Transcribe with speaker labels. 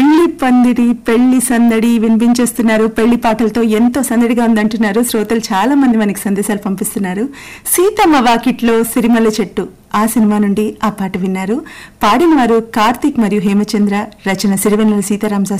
Speaker 1: పెళ్లి పందిరి పెళ్లి సందడి వినిపించేస్తున్నారు. పెళ్లి పాటలతో ఎంతో సందడిగా ఉందంటున్నారు శ్రోతలు. చాలా మంది మనకి సందేశాలు పంపిస్తున్నారు. సీతమ్మ వాకిట్లో సిరిమల్ల చెట్టు ఆ సినిమా నుండి ఆ పాట విన్నారు. పాడిన వారు కార్తీక్ మరియు హేమచంద్ర, రచన సిరివెన్నెల సీతారామ